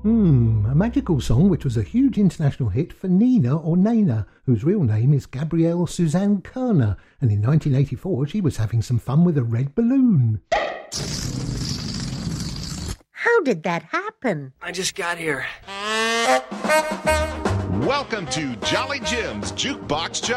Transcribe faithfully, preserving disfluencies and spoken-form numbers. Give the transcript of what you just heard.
Hmm, a magical song which was a huge international hit for Nina or Nana, whose real name is Gabrielle Suzanne Kerner, and in nineteen eighty-four she was having some fun with a red balloon. How did that happen? I just got here. Welcome to Jolly Jim's Jukebox Jolly.